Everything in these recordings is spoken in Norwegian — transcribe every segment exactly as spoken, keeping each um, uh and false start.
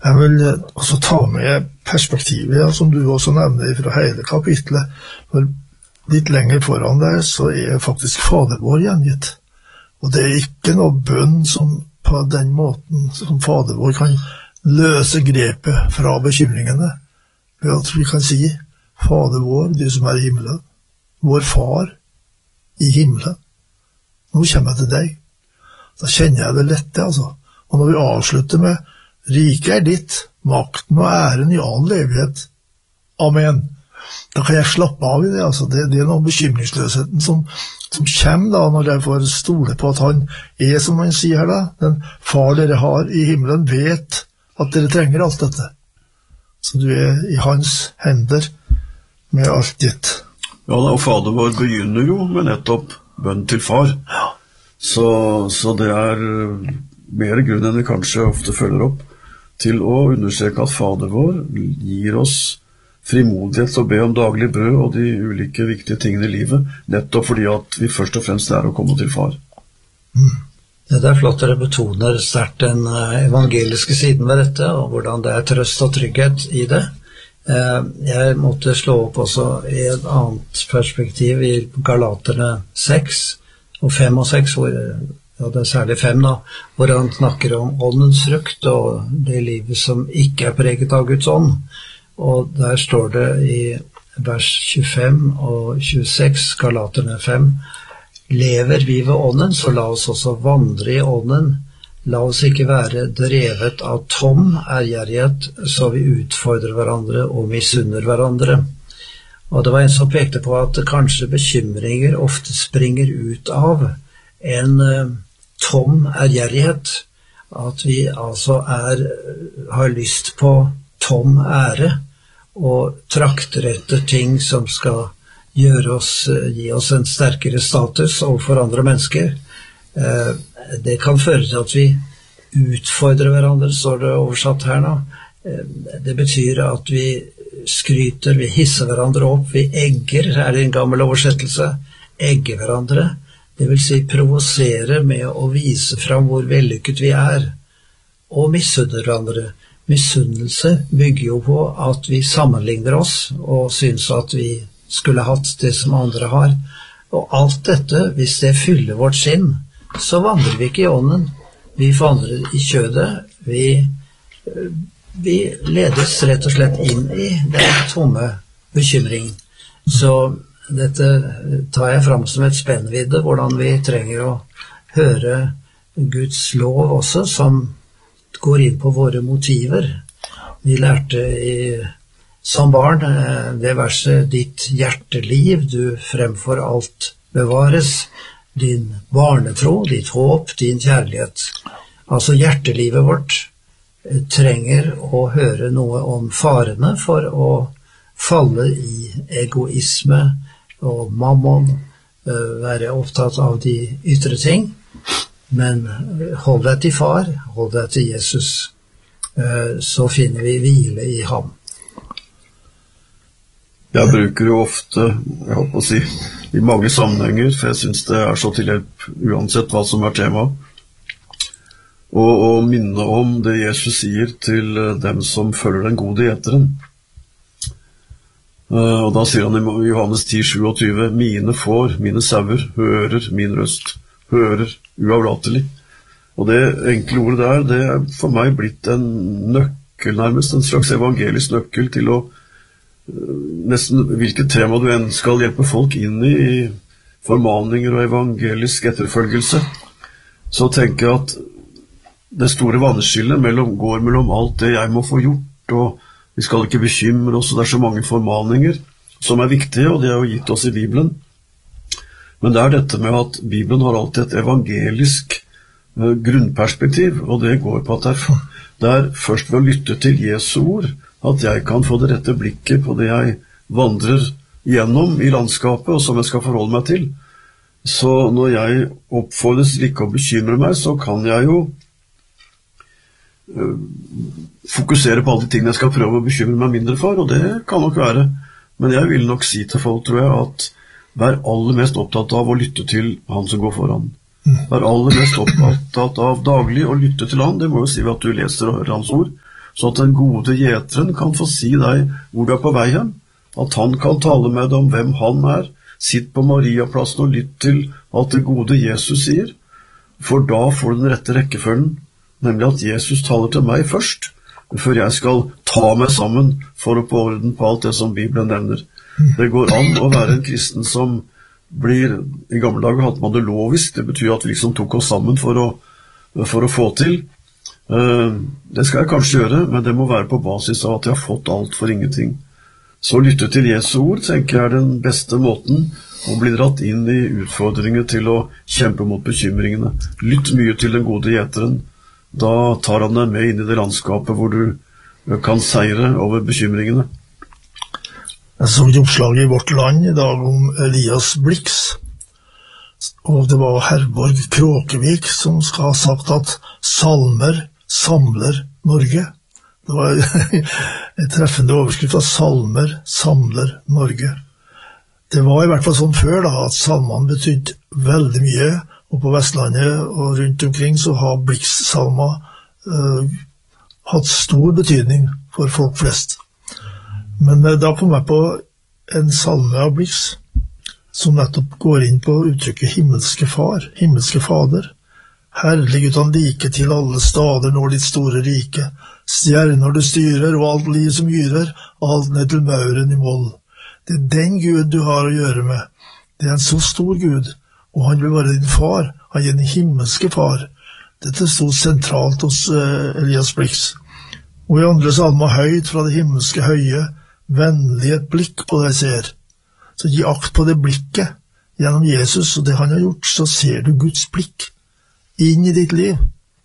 Jeg vil også ta med perspektivet, ja, som du også nevner fra hele kapitlet. For litt lenger foran der så er faktisk Fader vår gjengitt. Og det er ikke noe bønn som på den måten som Fader vår kan løse grepet fra bekymringene. Ved at vi kan si, Fader vår, du som er i himmelen, vår far i himmelen. Nå kommer jeg til deg. Da kjenner jeg det lette, altså. Og når vi avslutter med riket er ditt, makten og æren i all evighet. Amen. Da kan jeg slappe av i det, altså. Det, det er noe bekymringsløsheten som, som kommer da, når jeg får stole på at han er, som han sier her da, den far dere har i himmelen vet at dere trenger alt dette. Så du er i hans hender med alt ditt. Ja, da, og Fader vår begynner jo med nettopp bønn til far. Ja. Så, så det er mer grunn enn vi kanskje ofte følger opp til å understreke at Fader vår gir oss frimodighet til å be om daglig brød og de ulike viktige tingene i livet, nettopp fordi at vi først og fremst er å komme til far. Mm. Det er flott dere betoner sterkt den evangeliske siden ved dette, og hvordan det er trøst og trygghet i det. Jeg måtte slå opp også i et annet perspektiv i Galaterne seks, og fem og seks, hvor ja, det er særlig fem da, hvor han snakker om åndens frukt og det livet som ikke er preget av Guds ånd. Og der står det i vers tjuefem og tjueseks, Galaterne fem, lever vi ved ånden, så la oss også vandre i ånden. La oss ikke være drevet av tom ærgjerrighet, så vi utfordrer hverandre og misunner hverandre. Og det var en som pekte på at kanskje bekymringer ofte springer ut av en uh, tom ærgjerrighet, at vi altså er, har lyst på tom ære og trakter etter ting som skal gjøre oss, gi oss en sterkere status overfor andre mennesker. Uh, det kan føre til at vi utfordrer hverandre, står det oversatt her nå. Uh, det betyr at vi skryter, vi hisser hverandre opp, vi egger, er det en gammel oversettelse, egger hverandre. Det vil si provosere med å vise fram hvor vellykket vi er, og misunner hverandre. Misunnelse bygger jo på at vi sammenligner oss, og synes at vi skulle hatt det som andre har. Og alt dette, hvis det fyller vårt sinn, så vandrer vi ikke i ånden. Vi vandrer i kjødet, vi, vi ledes rett og slett inn i den tomme bekymring. Så dette tar jeg frem som et spennvidde, hvordan vi trenger å høre Guds lov også, som går inn på våre motiver. Vi lærte i, som barn det verset, ditt hjerteliv, du fremfor alt bevares, din barnetro, ditt håp, din kjærlighet. Altså hjertelivet vårt trenger å høre noe om farene for å falle i egoisme og mammon, være opptatt av de ytre ting, men hold deg til far, hold deg til Jesus, så finner vi hvile i ham. Jeg bruker jo ofte, jeg håper å si, i mange sammenhenger, for jeg synes det er så til hjelp uansett hva som er tema, og, og minne om det Jesus sier til dem som følger den gode gjeteren. Og da sier han i Johannes ti tjuesju, mine får, mine sauer, hører min røst, hører uavlatelig. Og det enkle ordet der, det er for meg blitt en nøkkel nærmest, en slags evangelisk nøkkel til å nesten hvilket tema du enn skal hjelpe folk inn i, i formaninger og evangelisk etterfølgelse. Så tenker jeg at det store vannskillet mellom, går mellom alt det jeg må få gjort, og vi skal ikke bekymre oss, og det er så mange formaninger som er viktige, og det er jo gitt oss i Bibelen. Men det er dette med at Bibelen har alltid et evangelisk uh, grunnperspektiv, og det går på at det er, det er først ved å lytte til Jesu ord, at jeg kan få det rette blikket på det jeg vandrer gjennom i landskapet, og som jeg skal forholde meg til. Så når jeg oppfordres ikke å bekymre meg, så kan jeg jo uh, fokusere på alle de tingene jeg skal prøve å bekymre meg mindre for, og det kan nok være. Men jeg vil nok si til folk, tror jeg, at vær aller mest opptatt av å lytte til han som går foran. Vær aller mest opptatt av daglig å lytte til han. Det må jo si at du leser og hører hans ord, så at den gode gjeteren kan få si deg hvor du er på vei hen, at han kan tale med deg om hvem han er. Sitt på Mariaplassen og lytt til alt det gode Jesus sier, for da får du den rette rekkefølgen, nemlig at Jesus taler til meg først, før jeg skal ta meg sammen for å få orden på alt det som Bibelen nevner. Det går an å være en kristen som blir, i gamle dager hadde man det lovisk, det betyr at vi liksom tok oss sammen for å, for å få til. Det skal jeg kanskje gjøre, men det må være på basis av at jeg har fått alt for ingenting. Så lytte til Jesu ord, tenker jeg er den beste måten å bli dratt inn i utfordringer til å kjempe mot bekymringene. Lytt mye til den gode gjeteren. Da tar han deg med inn i det landskapet hvor du kan seire over bekymringene. Jeg så et oppslag i Vårt Land i dag om Elias Blix, og det var Herborg Kråkevik som skal ha sagt at salmer samler Norge. Det var en treffende overskrift av salmer samler Norge. Det var i hvert fall sånn før da, at salmene betydde veldig mye, og på Vestlandet og rundt omkring så har Blix-salmer uh, hatt stor betydning for folk flest. Men uh, da kom jeg på en salme av Blix, som nettopp går inn på uttrykket himmelske far, himmelske fader. Herlig uten like til alle stader når ditt store rike, stjerner du styrer og alt liv som gyrer, alt ned til mauren i mål. Det er den Gud du har å gjøre med. Det er en så stor Gud, og han vil være din far, han er din himmelske far. Dette stod sentralt hos uh, Elias Blix. Og i andre salmer høyt fra det himmelske høye, vennlig et blikk på deg ser. Så gi akt på det blikket, gjennom Jesus og det han har gjort, så ser du Guds blikk inn i ditt liv.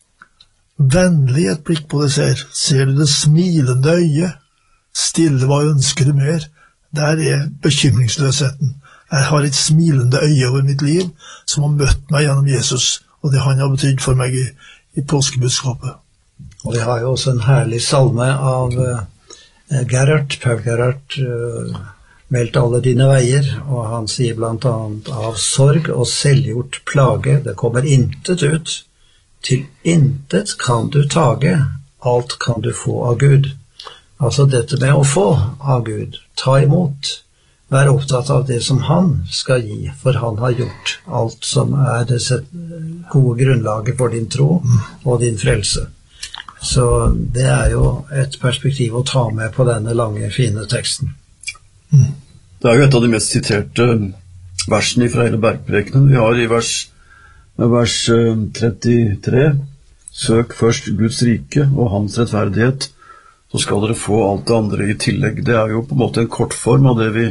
Vennlig et blikk på deg ser, ser du det smilende øye, stille hva ønsker du mer. Der er bekymringsløsheten. Jeg har et smilende øye over mitt liv som har møtt meg gjennom Jesus, og det han har betydd for meg i, i påskebudskapet. Og vi har jo også en herlig salme av uh, Gerhard, Paul Gerhard, uh, meldt alle dine veier, og han sier blant annet av sorg og selvgjort plage, det kommer intet ut, til intet kan du tage, alt kan du få av Gud. Altså dette med å få av Gud, ta imot, vær opptatt av det som han skal gi, for han har gjort alt som er det gode grunnlaget for din tro og din frelse. Så det er jo et perspektiv å ta med på denne lange, fine teksten. Det er jo et av de mest siterte versene fra hele bergprekenen. Vi har i vers, vers trettitre, søk først Guds rike og hans rettferdighet, så skal dere få alt det andre i tillegg. Det er jo på en måte en kortform av det vi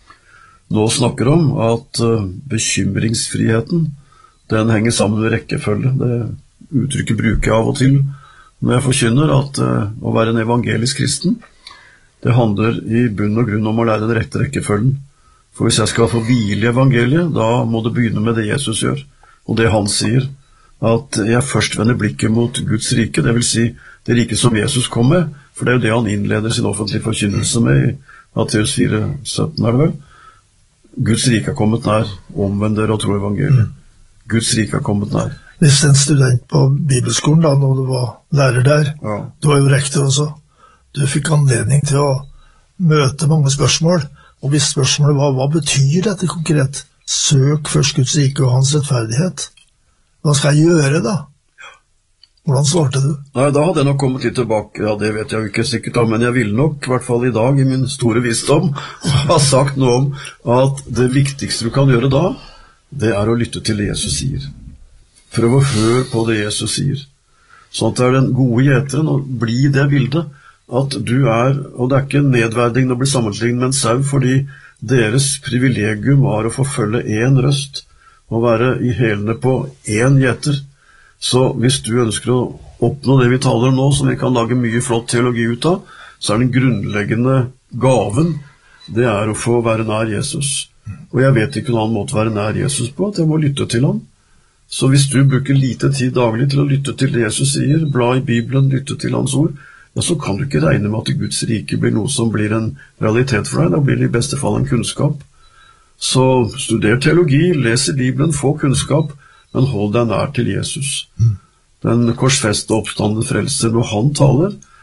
nå snakker om, at uh, bekymringsfriheten, den henger sammen med rekkefølge. Det uttrykket bruker jeg av og til når jeg forkynner at uh, å være en evangelisk kristen, det handler i bunn og grunn om å lære den rette rekkefølgen. For hvis jeg skal få hvile i evangeliet, da må det begynne med det Jesus gjør, og det han sier, at jeg først vender blikket mot Guds rike, det vil si det rike som Jesus kom med, for det er jo det han innleder sin offentlige forkynnelse med i Matteus fire sytten, er det vel? Guds rike har kommet nær, omvend dere og tro evangeliet. Guds rike har kommet nær. Hvis en student på bibelskolen da, når du var lærer der, ja. Du var jo rektor også, du fikk anledning til å møte mange spørsmål, og hvis spørsmålet var, hva betyr dette konkret? Søk først Guds rike og hans rettferdighet. Hva skal jeg gjøre da? Hvordan svarte du? Nei, da hadde jeg nok kommet litt tilbake, ja, det vet jeg jo ikke sikkert om, men jeg ville nok, i hvert fall i dag, i min store visdom, ha sagt noe om at det viktigste du kan gjøre da, det er å lytte til det Jesus sier. Prøv å høre på det Jesus sier. Sånn at det er den gode gjeteren, og bli det bildet, at du er, og det er ikke nedverdigende å bli sammenlignet med en sau, fordi deres privilegium var å forfølge en røst, og være i hælene på en gjeter. Så hvis du ønsker å oppnå det vi taler om nå, som vi kan lage mye flott teologi ut av, så er den grunnleggende gaven, det er å få være nær Jesus. Og jeg vet ikke noen annen måte å være nær Jesus på, at jeg må lytte til ham. Så hvis du bruker lite tid daglig til å lytte til det Jesus sier, bla i Bibelen, lytte til hans ord, ja, så kan du ikke regne med at Guds rike blir noe som blir en realitet for deg. Da blir det i beste fall en kunnskap. Så studer teologi, les i Bibelen, få kunnskap, men hold deg nær til Jesus. Den korsfeste oppstandende frelser, når han taler,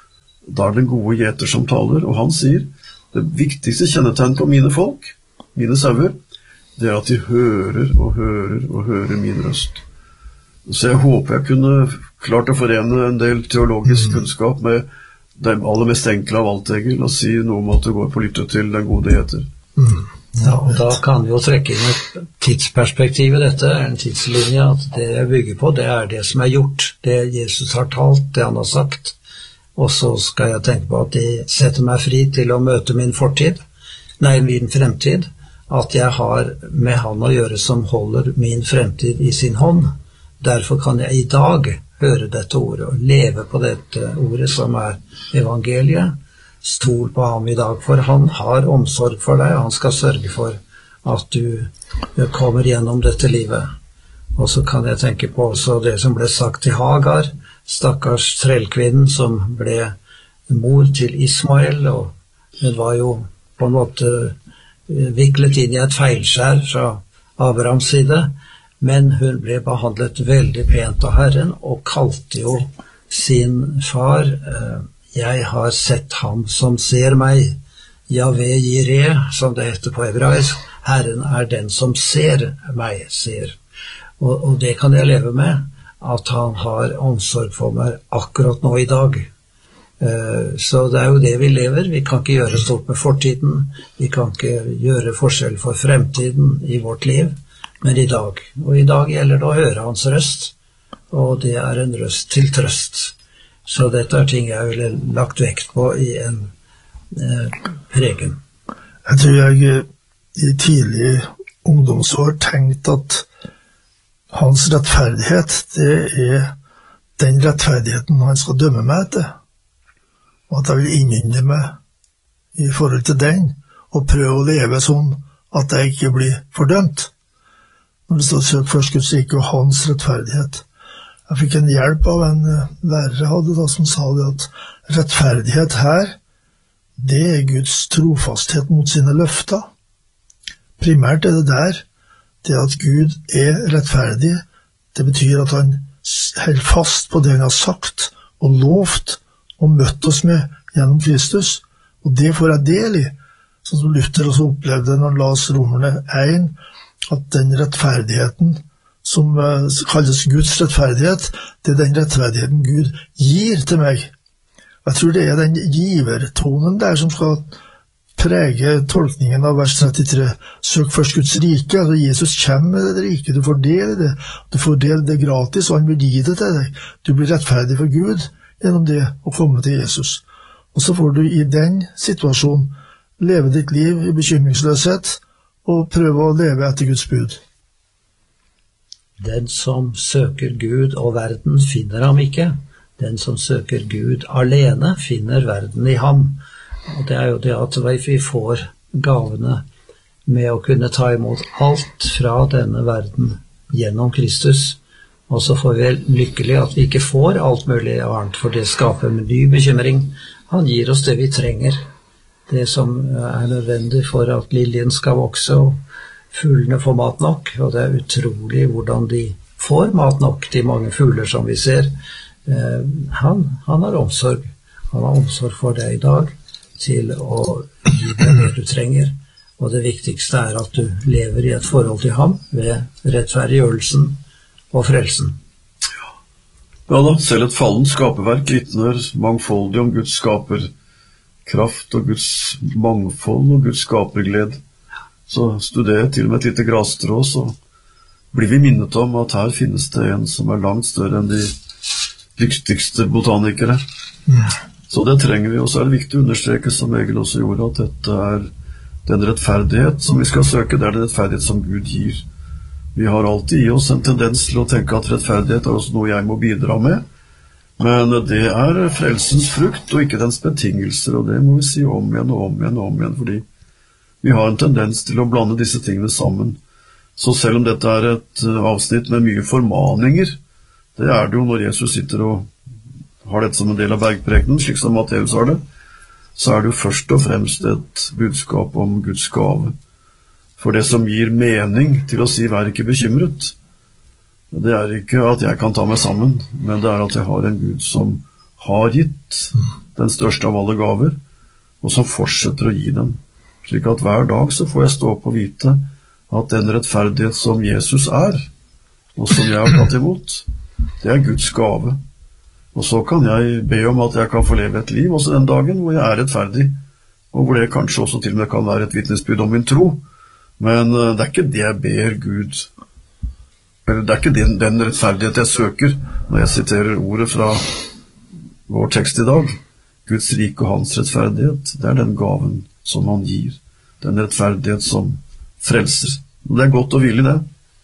Da er det den gode gjeter som taler, og han sier, det viktigste kjennetegn på mine folk, mine sauer, det er at de hører og hører og hører min røst. Så jeg håper jeg kunne klart å forene en del teologisk kunnskap med det aller mest enkle av alt, Egil, og si noe om at det går på å lytte til den gode gjeter. Mm. Ja, og da kan vi jo trekke inn et tidsperspektiv i dette, en tidslinje, at det jeg bygger på, det er det som er gjort, det Jesus har talt, det han har sagt, og så skal jeg tenke på at det setter meg fri til å møte min fortid, nei, min fremtid, at jeg har med han å gjøre som holder min fremtid i sin hånd. Derfor kan jeg i dag høre dette ordet og leve på dette ordet som er evangeliet. Stol på ham i dag, for han har omsorg for deg, og han skal sørge for at du kommer gjennom dette livet. Og så kan jeg tenke på også det som ble sagt til Hagar, stakkars trellkvinnen som ble mor til Ismael, og hun var jo på en måte viklet inn i et feilskjær fra Abrahams side, men hun ble behandlet veldig pent av Herren, og kalte jo sin far, jeg har sett ham som ser meg, Jahve Jireh, som det heter på hebraisk, Herren er den som ser meg, ser. Og, og det kan jeg leve med, at han har omsorg for meg akkurat nå i dag. Så det er jo det vi lever, vi kan ikke gjøre stort med fortiden, vi kan ikke gjøre forskjell for fremtiden i vårt liv, men i dag. Og i dag gjelder det å høre hans røst, og det er en røst til trøst. Så dette er ting jeg ville lagt vekt på i en eh, pregen. Jeg tror jeg i tidlig ungdomsår tenkte at hans rettferdighet, det er den rettferdigheten han skal dømme meg etter. Og at jeg vil innynde meg i forhold til den, og prøve å leve sånn at jeg ikke blir fordømt. Når det står søk først Guds rike og hans rettferdighet. Jeg fikk en hjelp av en lærer jeg hadde da, som sa det at rettferdighet her, det er Guds trofasthet mot sine løfter. Primært er det der, det at Gud er rettferdig, det betyr at han holder fast på det han har sagt og lovt og møtt oss med gjennom Kristus, og det får jeg del i, sånn som Luther også opplevde når han las Romerne én, at den rettferdigheten som uh, kalles Guds rettferdighet, det er den rettferdigheten Gud gir til meg. Jeg tror det er den givertonen der som skal prege tolkningen av vers trettitre. Søk først Guds rike, altså Jesus kommer med det rike, du får del i det, du får del i det gratis, og han vil gi det til deg. Du blir rettferdig for Gud gjennom det å komme til Jesus. Og så får du i den situasjonen leve ditt liv i bekymringsløshet, og prøve å leve etter Guds bud. Den som søker Gud og verden finner ham ikke. Den som søker Gud alene finner verden i ham. Og det er jo det at vi får gavene med å kunne ta imot alt fra denne verden gjennom Kristus. Og så får vi lykkelig at vi ikke får alt mulig annet, for det skaper en ny bekymring. Han gir oss det vi trenger. Det som er nødvendig for at liljen skal vokse og fuglene får mat nok, og det er utrolig hvordan de får mat nok, de mange fugler som vi ser. Eh, han, han har omsorg. Han har omsorg for deg i dag til å gi deg det du trenger, og det viktigste er at du lever i et forhold til ham ved rettferdiggjørelsen og frelsen. Ja da, selv et fallent skaperverk vitner mangfoldig om Guds skaperkraft og Guds mangfold og Guds skaperglede. Så studerer til og med et lite grasstrå, så blir vi minnet om at her finnes det en som er langt større enn de dyktigste botanikere. Ja. Så det trenger vi, og så er det viktig å understreke, som Egil også gjorde, at dette er den rettferdighet som vi skal søke, det er den rettferdighet som Gud gir. Vi har alltid i oss en tendens til å tenke at rettferdighet er også noe jeg må bidra med, men det er frelsens frukt og ikke dens betingelser, og det må vi si om igjen og om igjen og om igjen, fordi vi har en tendens til å blande disse tingene sammen. Så selv om dette er et avsnitt med mye formaninger, det er det jo når Jesus sitter og har dette som en del av bergprekenen, slik som Matteus har det, så er det jo først og fremst et budskap om Guds gave. For det som gir mening til å si vær ikke bekymret, det er ikke at jeg kan ta meg sammen, men det er at jeg har en Gud som har gitt den største av alle gaver, og som fortsetter å gi den. Slik at hver dag så får jeg stå opp og vite at den rettferdighet som Jesus er, og som jeg har tatt imot, det er Guds gave. Og så kan jeg be om at jeg kan få leve et liv også den dagen hvor jeg er rettferdig, og hvor det kanskje også til og med kan være et vitnesbyrd om min tro. Men det er ikke det jeg ber Gud, eller det er ikke den, den rettferdighet jeg søker når jeg siterer ordet fra vår tekst i dag. Guds rike og hans rettferdighet, det er den gaven som han gir, den rettferdighet som frelser. Og det er godt og villig det.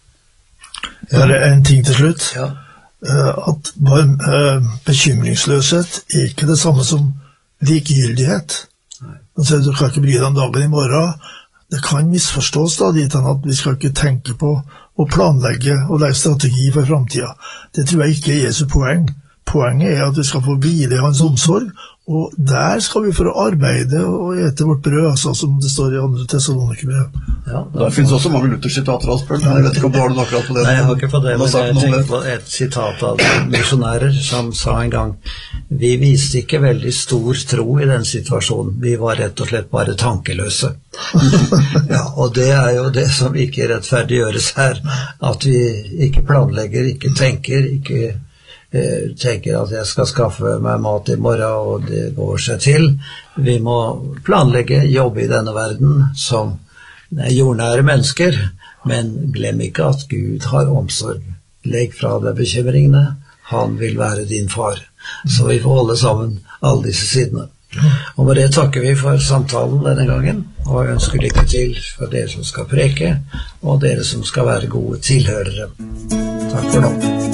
Ja, det er en ting til slutt. Ja. At bekymringsløshet er ikke det samme som likegyldighet. Altså, du kan ikke bry deg om dagen i morgen. Det kan misforstås da, dit at vi skal ikke tenke på å planlegge og legge strategi for fremtiden. Det tror jeg ikke er Jesu poeng. Poenget er at vi skal få hvile i hans omsorg, og der skal vi for å arbeide og ete vårt brød, altså, som det står i andre Thessalonikerbrev. Ja, der finnes også mange Luther-sitater, Asbjørn. Jeg vet ikke om du har noe akkurat på det. Nei, jeg har ikke på det, men jeg tenker på et sitat av misjonærer som sa en gang: vi viste ikke veldig stor tro i den situasjonen, vi var rett og slett bare tankeløse. Ja, og det er jo det som ikke rettferdiggjøres her, at vi ikke planlegger, ikke tenker, ikke eh, tenker at jeg skal skaffe meg mat i morgen, og det går seg til. Vi må planlegge, jobbe i denne verden som jordnære mennesker, men glem ikke at Gud har omsorg. Legg fra deg bekymringene, han vil være din far. Så vi får holde sammen alle disse sidene. Og med det takker vi for samtalen denne gangen, og ønsker lykke til for dere som skal preke, og dere som skal være gode tilhørere. Takk for nå.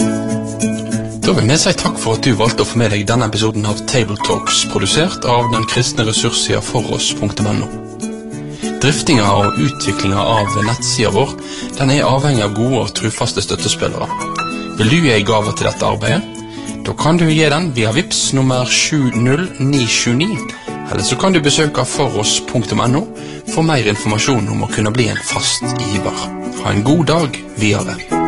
Da vil vi si takk for at du valgte å få med deg denne episoden av Table Talks, produsert av den kristne ressurssida foross punktum no. Driftinga og utviklinga av nettsida vår, den er avhengig av gode og trufaste støttespillere. Vil du gi gave til dette arbeidet? Da kan du gi den via Vips nummer sju null ni sju ni, eller så kan du besøke foross punktum no for mer informasjon om å kunne bli en fast giver. Ha en god dag videre.